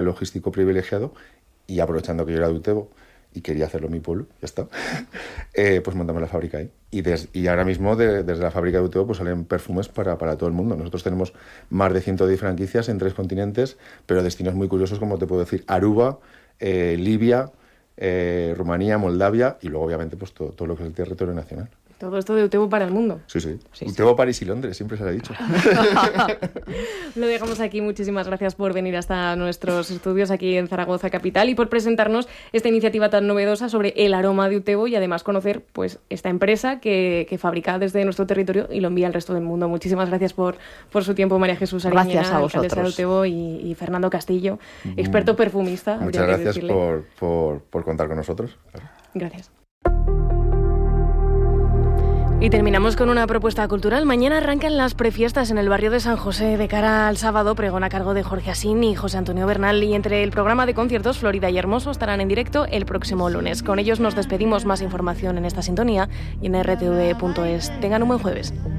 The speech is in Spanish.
logístico privilegiado, y aprovechando que yo era de Utebo y quería hacerlo en mi pueblo, ya está, pues montamos la fábrica ahí. Y ahora mismo desde la fábrica de Utebo pues salen perfumes para todo el mundo. Nosotros tenemos más de 110 franquicias en 3 continentes, pero destinos muy curiosos, como te puedo decir, Aruba, Libia, Rumanía, Moldavia, y luego obviamente pues todo lo que es el territorio nacional. Todo esto de Utebo para el mundo. Sí. Utebo, París y Londres, siempre se lo ha dicho. Lo dejamos aquí. Muchísimas gracias por venir hasta nuestros estudios aquí en Zaragoza capital y por presentarnos esta iniciativa tan novedosa sobre el aroma de Utebo, y además conocer pues esta empresa que fabrica desde nuestro territorio y lo envía al resto del mundo. Muchísimas gracias por su tiempo, María Jesús Ariñena, gracias a vosotros, alcaldesa de Utebo, y Fernando Castillo, experto perfumista. Muchas gracias por contar con nosotros. Gracias. Y terminamos con una propuesta cultural. Mañana arrancan las prefiestas en el barrio de San José. De cara al sábado, pregón a cargo de Jorge Asín y José Antonio Bernal. Y entre el programa de conciertos, Florida y Hermoso estarán en directo el próximo lunes. Con ellos nos despedimos. Más información en esta sintonía y en rtv.es. Tengan un buen jueves.